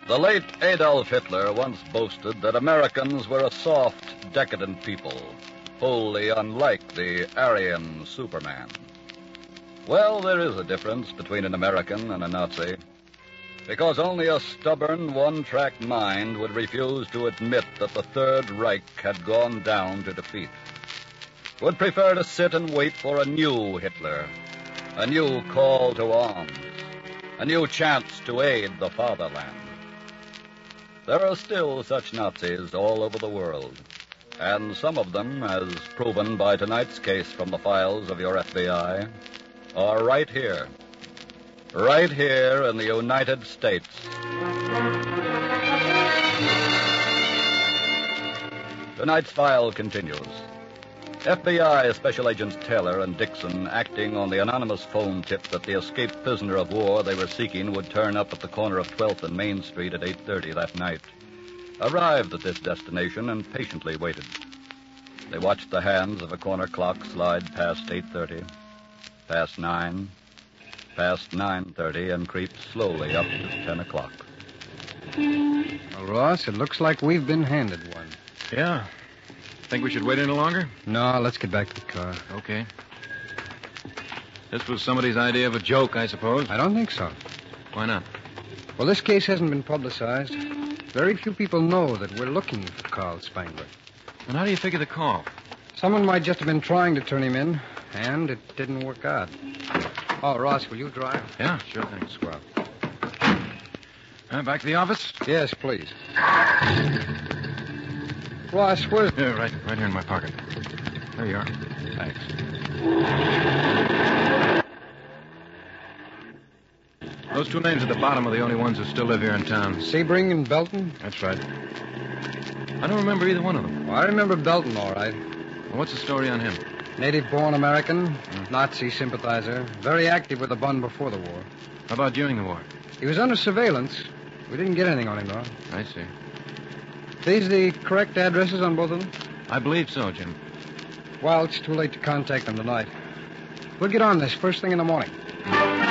The late Adolf Hitler once boasted that Americans were a soft, decadent people, wholly unlike the Aryan Superman. Well, there is a difference between an American and a Nazi, because only a stubborn, one-track mind would refuse to admit that the Third Reich had gone down to defeat. Would prefer to sit and wait for a new Hitler, a new call to arms, a new chance to aid the fatherland. There are still such Nazis all over the world, and some of them, as proven by tonight's case from the files of your FBI, are right here in the United States. Tonight's file continues. FBI Special Agents Taylor and Dixon, acting on the anonymous phone tip that the escaped prisoner of war they were seeking would turn up at the corner of 12th and Main Street at 8:30 that night, arrived at this destination and patiently waited. They watched the hands of a corner clock slide past 8:30, past 9, past 9:30, and creep slowly up to 10 o'clock. Well, Ross, it looks like we've been handed one. Yeah. Think we should wait any longer? No, let's get back to the car. Okay. This was somebody's idea of a joke, I suppose. I don't think so. Why not? Well, this case hasn't been publicized. Very few people know that we're looking for Carl Spangler. And how do you figure the call? Someone might just have been trying to turn him in, and it didn't work out. Oh, Ross, will you drive? Yeah, sure thing. Swell. Back to the office? Yes, please. Ross, where's... Yeah, right here in my pocket. There you are. Thanks. Those two names at the bottom are the only ones who still live here in town. Sebring and Belton? That's right. I don't remember either one of them. Well, I remember Belton, all right. Well, what's the story on him? Native-born American, Nazi sympathizer, very active with the Bund before the war. How about during the war? He was under surveillance. We didn't get anything on him, though. I see. These the correct addresses on both of them? I believe so, Jim. Well, it's too late to contact them tonight. We'll get on this first thing in the morning.